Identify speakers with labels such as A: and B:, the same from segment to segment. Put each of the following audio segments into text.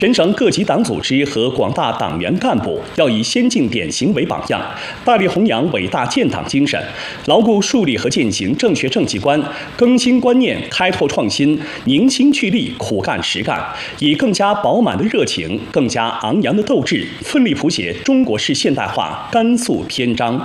A: 全省各级党组织和广大党员干部要以先进典型为榜样，大力弘扬伟大建党精神，牢固树立和践行正确政绩观，更新观念，开拓创新，凝心聚力，苦干实干，以更加饱满的热情、更加昂扬的斗志，奋力谱写中国式现代化甘肃篇章。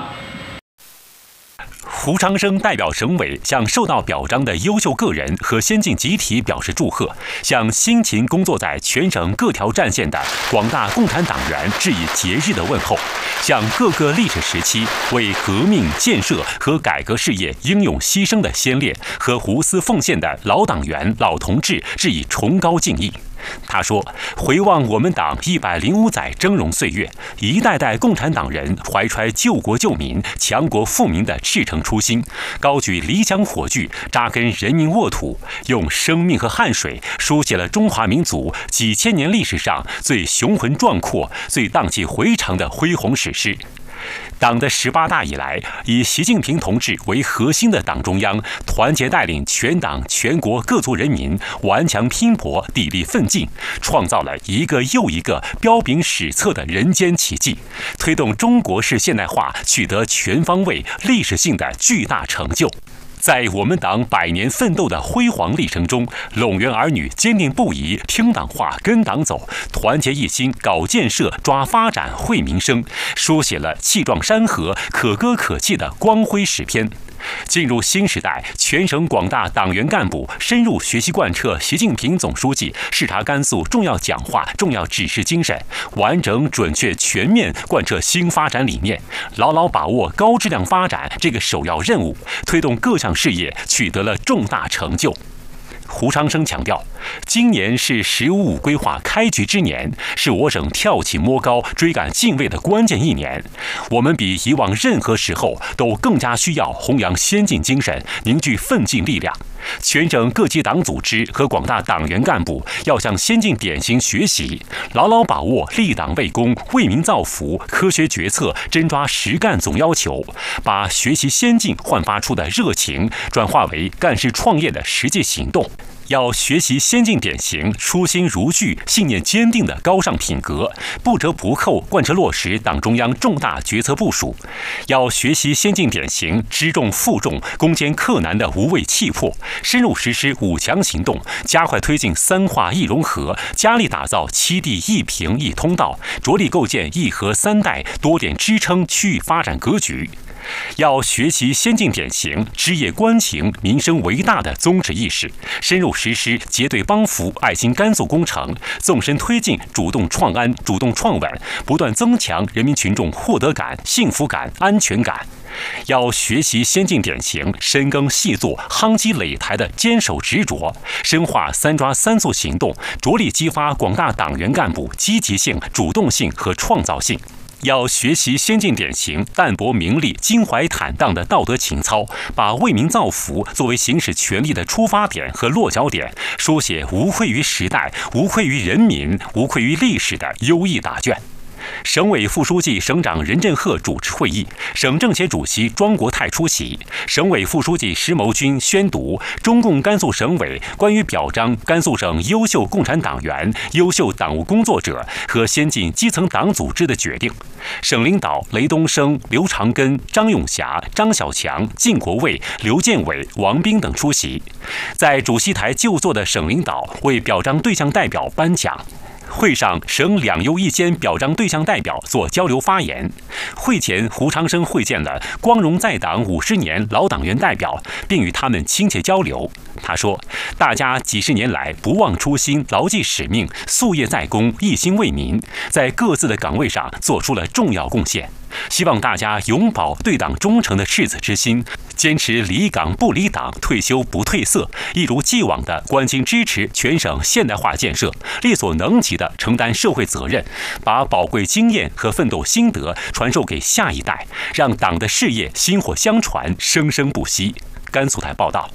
B: 胡长生代表省委向受到表彰的优秀个人和先进集体表示祝贺，向辛勤工作在全省各条战线的广大共产党员致以节日的问候，向各个历史时期为革命建设和改革事业英勇牺牲的先烈和无私奉献的老党员、老同志致以崇高敬意。他说：“回望我们党105载峥嵘岁月，一代代共产党人怀揣救国救民、强国富民的赤诚初心，高举理想火炬，扎根人民沃土，用生命和汗水书写了中华民族几千年历史上最雄浑壮阔、最荡气回肠的恢宏史诗。”党的18大以来，以习近平同志为核心的党中央团结带领全党全国各族人民顽强拼搏、砥砺奋进，创造了一个又一个彪炳史册的人间奇迹，推动中国式现代化取得全方位、历史性的巨大成就。在我们党100年奋斗的辉煌历程中，陇源儿女坚定不移听党话跟党走，团结一心搞建设抓发展惠民生，书写了气壮山河可歌可泣的光辉史篇。进入新时代，全省广大党员干部深入学习贯彻习近平总书记视察甘肃重要讲话、重要指示精神，完整、准确、全面贯彻新发展理念，牢牢把握高质量发展这个首要任务，推动各项事业取得了重大成就。胡长生强调，今年是“15五”规划开局之年，是我省跳起摸高、追赶进位的关键一年。我们比以往任何时候都更加需要弘扬先进精神，凝聚奋进力量。全省各级党组织和广大党员干部要向先进典型学习，牢牢把握立党为公、为民造福、科学决策、真抓实干总要求，把学习先进焕发出的热情转化为干事创业的实际行动。要学习先进典型，初心如炬、信念坚定的高尚品格，不折不扣贯彻落实党中央重大决策部署；要学习先进典型，知重负重、攻坚克难的无畏气魄，深入实施5强行动，加快推进3化1融合，加力打造7地1平1通道，着力构建1核3带多点支撑区域发展格局。要学习先进典型，枝叶关情、民生为大的宗旨意识，深入实施结对帮扶、爱心甘肃工程，纵深推进主动创安、主动创稳，不断增强人民群众获得感、幸福感、安全感。要学习先进典型，深耕细作、夯基垒台的坚守执着，深化3抓3促行动，着力激发广大党员干部积极性、主动性和创造性。要学习先进典型，淡泊名利、襟怀坦荡的道德情操，把为民造福作为行使权力的出发点和落脚点，书写无愧于时代、无愧于人民、无愧于历史的优异答卷。省委副书记、省长任振赫主持会议，省政协主席庄国泰出席。省委副书记石谋军宣读中共甘肃省委关于表彰甘肃省优秀共产党员、优秀党务工作者和先进基层党组织的决定。省领导雷东升、刘长根、张永霞、张小强、靳国卫、刘建伟、王斌等出席。在主席台就座的省领导为表彰对象代表颁奖。会上，省2优1先表彰对象代表做交流发言。会前，胡长生会见了光荣在党50年老党员代表，并与他们亲切交流。他说：“大家几十年来不忘初心，牢记使命，夙夜在公，一心为民，在各自的岗位上做出了重要贡献。希望大家永葆对党忠诚的赤子之心，坚持离岗不离党、退休不褪色，一如既往地关心支持全省现代化建设，力所能及地承担社会责任，把宝贵经验和奋斗心得传授给下一代，让党的事业薪火相传，生生不息。”甘肃台报道。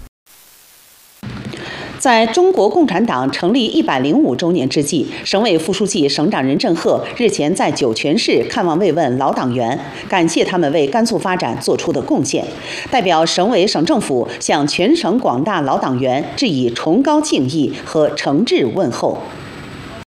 C: 在中国共产党成立105周年之际，省委副书记、省长任振赫日前在酒泉市看望慰问老党员，感谢他们为甘肃发展做出的贡献，代表省委、省政府向全省广大老党员致以崇高敬意和诚挚问候。